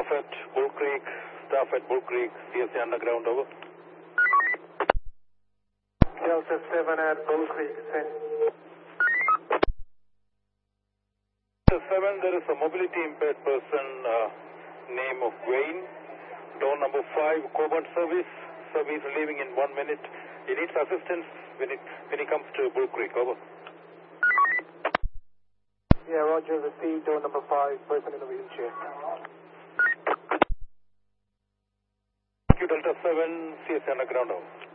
Staff at Bull Creek, CSA Underground, over. Delta 7 at Bull Creek, send. Delta 7, there is a mobility impaired person, name of Wayne, door number 5, Coburn service leaving in 1 minute. He needs assistance when he comes to Bull Creek, over. Yeah, roger, received, door number 5, person in the wheelchair. Delta 7, CSA Underground, over.